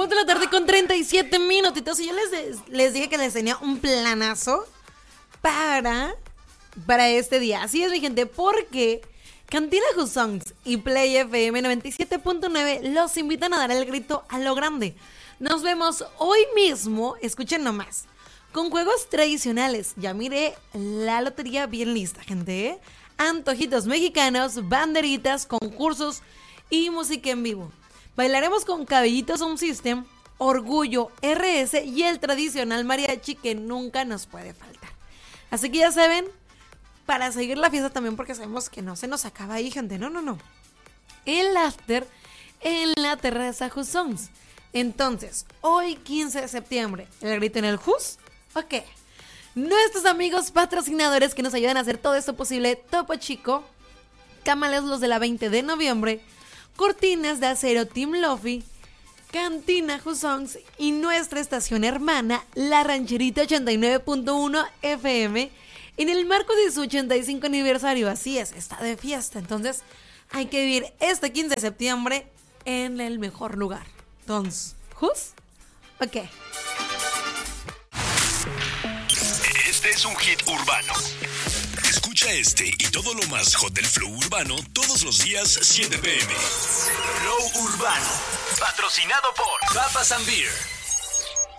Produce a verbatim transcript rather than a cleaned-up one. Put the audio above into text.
punto de la tarde con treinta y siete minutitos. Y yo les, les dije que les tenía un planazo para, para este día. Así es, mi gente, porque Cantina Who Songs y Play F M noventa y siete punto nueve los invitan a dar el grito a lo grande. Nos vemos hoy mismo, escuchen nomás, con juegos tradicionales. Ya miré la lotería bien lista, gente, ¿eh? Antojitos mexicanos, banderitas, concursos y música en vivo. Bailaremos con Cabellitos Sound System, Orgullo, R S y el tradicional mariachi que nunca nos puede faltar. Así que ya saben, para seguir la fiesta también, porque sabemos que no se nos acaba ahí, gente. No, no, no. El after en la terraza Who Songs. Entonces, hoy quince de septiembre, ¿el grito en el Who's? Ok. Nuestros amigos patrocinadores que nos ayudan a hacer todo esto posible: Topo Chico, Camales los de la veinte de noviembre, Cortinas de Acero Team Lofi, Cantina Who Songs y nuestra estación hermana, La Rancherita ochenta y nueve punto uno F M, en el marco de su ochenta y cinco aniversario. Así es, está de fiesta. Entonces, hay que vivir este quince de septiembre en el mejor lugar. Entonces, ¿Who's? Ok. Este es un hit urbano. Escucha este y todo lo más hot del flow urbano todos los días, siete p m. Flow Urbano, patrocinado por Papas and Beer.